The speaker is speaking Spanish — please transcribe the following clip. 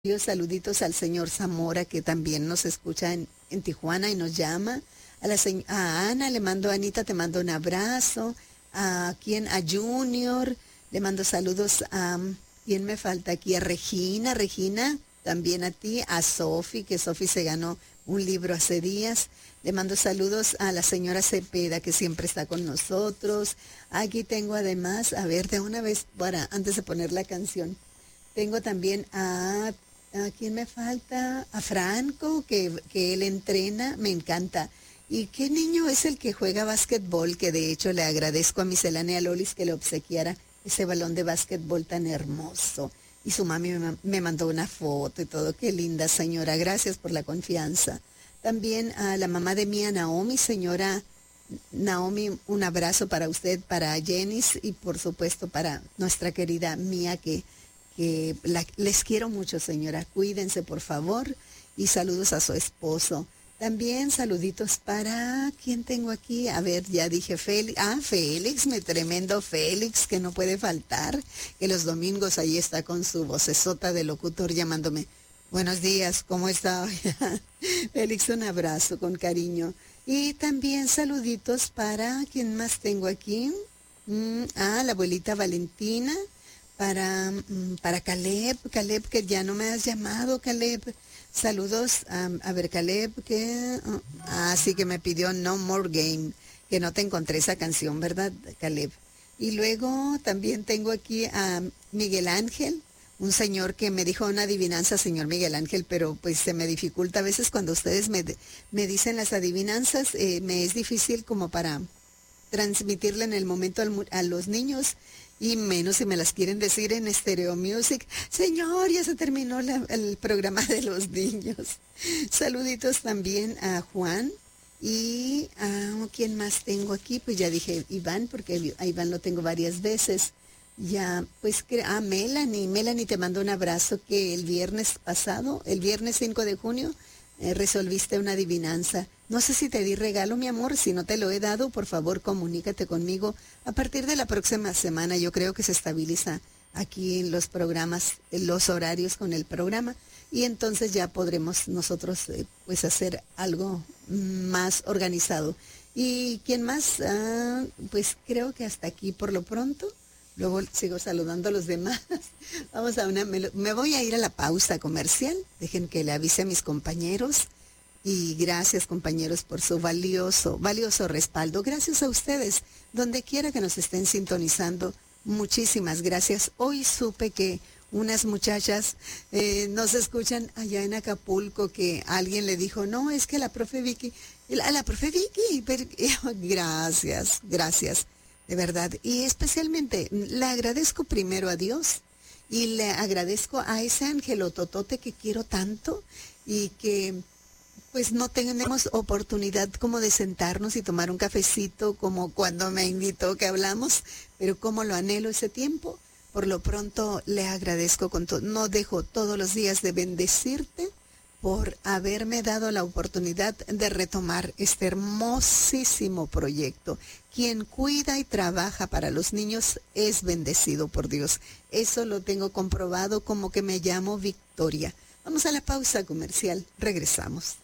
Saluditos al señor Zamora, que también nos escucha en Tijuana y nos llama. A Ana, le mando, Anita, te mando un abrazo. A Junior, le mando saludos a, ¿quién me falta aquí? A Regina, también a ti, a Sofi, que Sofi se ganó un libro hace días. Le mando saludos a la señora Cepeda, que siempre está con nosotros. Aquí tengo además, a ver, de una vez, antes de poner la canción, tengo también ¿a quién me falta? A Franco, que él entrena, me encanta. ¿Y qué niño es el que juega básquetbol? Que de hecho le agradezco a Miscelánea Lolis que le obsequiara ese balón de básquetbol tan hermoso. Y su mami me mandó una foto y todo. Qué linda señora, gracias por la confianza. También a la mamá de Mía, Naomi, señora Naomi, un abrazo para usted, para Jenis y por supuesto para nuestra querida Mía, que les quiero mucho, señora. Cuídense, por favor, y saludos a su esposo. También saluditos para, ¿quién tengo aquí? A ver, ya dije Félix. Félix, mi tremendo Félix, que no puede faltar, que los domingos ahí está con su vocesota de locutor llamándome. Buenos días, ¿cómo está? Félix, un abrazo con cariño. Y también saluditos para, ¿quién más tengo aquí? La abuelita Valentina. Para Caleb, que ya no me has llamado, Caleb. Saludos, a ver, Caleb, sí que me pidió No More Game, que no te encontré esa canción, ¿verdad, Caleb? Y luego también tengo aquí a Miguel Ángel, un señor que me dijo una adivinanza, señor Miguel Ángel, pero pues se me dificulta a veces cuando ustedes me dicen las adivinanzas, me es difícil como para transmitirle en el momento a los niños, y menos si me las quieren decir en Stereo Music. Señor, ya se terminó el programa de los niños. Saluditos también a Juan y a ¿quién más tengo aquí? Pues ya dije Iván, porque a Iván lo tengo varias veces. Ya, pues Melanie, te mando un abrazo, que el viernes pasado, el viernes 5 de junio, resolviste una adivinanza. No sé si te di regalo, mi amor. Si no te lo he dado, por favor, comunícate conmigo. A partir de la próxima semana yo creo que se estabiliza aquí en los programas, en los horarios con el programa, y entonces ya podremos nosotros pues hacer algo más organizado. ¿Y quién más? Pues creo que hasta aquí por lo pronto. Luego sigo saludando a los demás. Vamos a me voy a ir a la pausa comercial. Dejen que le avise a mis compañeros. Y gracias, compañeros, por su valioso respaldo. Gracias a ustedes, donde quiera que nos estén sintonizando. Muchísimas gracias. Hoy supe que unas muchachas nos escuchan allá en Acapulco, que alguien le dijo, no, es que la profe Vicky, pero, gracias, de verdad. Y especialmente le agradezco primero a Dios y le agradezco a ese ángel totote que quiero tanto y que pues no tenemos oportunidad como de sentarnos y tomar un cafecito como cuando me invitó que hablamos, pero como lo anhelo ese tiempo. Por lo pronto le agradezco no dejo todos los días de bendecirte por haberme dado la oportunidad de retomar este hermosísimo proyecto. Quien cuida y trabaja para los niños es bendecido por Dios. Eso lo tengo comprobado, como que me llamo Victoria. Vamos a la pausa comercial, regresamos.